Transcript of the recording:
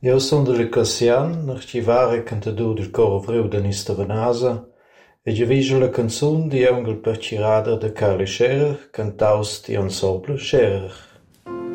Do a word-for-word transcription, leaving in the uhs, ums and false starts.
Eu son da Lucassian, archivare cantador del coro vreu da Nista Vanasa, e giavisce la canzun di Eungel per Cirada de Carly Scherer, cantaus di Ensemble Scherer.